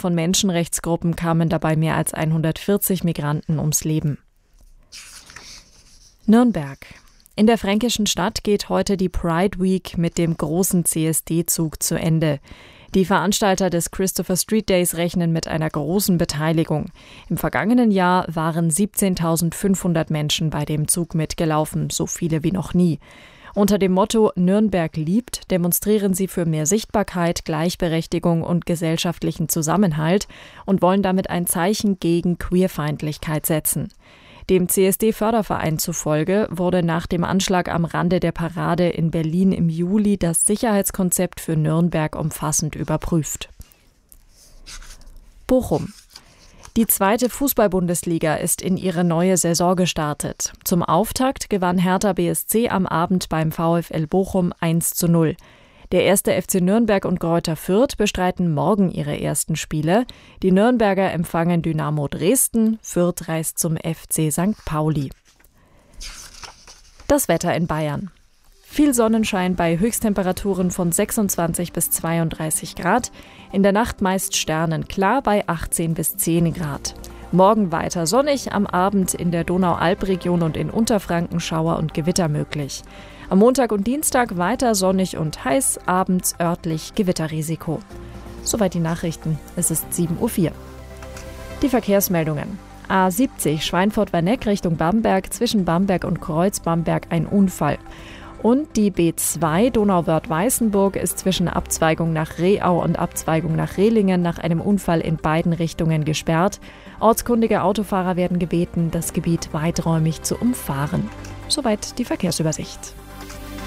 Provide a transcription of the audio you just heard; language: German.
von Menschenrechtsgruppen kamen dabei mehr als 140 Migranten ums Leben. Nürnberg. In der fränkischen Stadt geht heute die Pride Week mit dem großen CSD-Zug zu Ende. Die Veranstalter des Christopher Street Days rechnen mit einer großen Beteiligung. Im vergangenen Jahr waren 17.500 Menschen bei dem Zug mitgelaufen, so viele wie noch nie. Unter dem Motto Nürnberg liebt demonstrieren sie für mehr Sichtbarkeit, Gleichberechtigung und gesellschaftlichen Zusammenhalt und wollen damit ein Zeichen gegen Queerfeindlichkeit setzen. Dem CSD-Förderverein zufolge wurde nach dem Anschlag am Rande der Parade in Berlin im Juli das Sicherheitskonzept für Nürnberg umfassend überprüft. Bochum. Die 2. Fußball-Bundesliga ist in ihre neue Saison gestartet. Zum Auftakt gewann Hertha BSC am Abend beim VfL Bochum 1:0. Der 1. FC Nürnberg und Greuther Fürth bestreiten morgen ihre ersten Spiele. Die Nürnberger empfangen Dynamo Dresden, Fürth reist zum FC St. Pauli. Das Wetter in Bayern. Viel Sonnenschein bei Höchsttemperaturen von 26 bis 32 Grad. In der Nacht meist sternenklar bei 18 bis 10 Grad. Morgen weiter sonnig, am Abend in der Donau-Alb-Region und in Unterfranken Schauer und Gewitter möglich. Am Montag und Dienstag weiter sonnig und heiß, abends örtlich Gewitterrisiko. Soweit die Nachrichten. Es ist 7:04 Uhr. Die Verkehrsmeldungen. A70 Schweinfurt-Werneck Richtung Bamberg, zwischen Bamberg und Kreuz-Bamberg ein Unfall. Und die B2 Donauwörth-Weißenburg ist zwischen Abzweigung nach Rehau und Abzweigung nach Rehlingen nach einem Unfall in beiden Richtungen gesperrt. Ortskundige Autofahrer werden gebeten, das Gebiet weiträumig zu umfahren. Soweit die Verkehrsübersicht.